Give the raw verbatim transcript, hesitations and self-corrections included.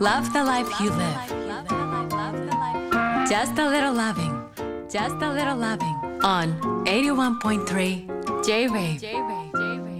Love the life you live. Just a little loving. Just a little loving. On eighty-one point three J-Wave.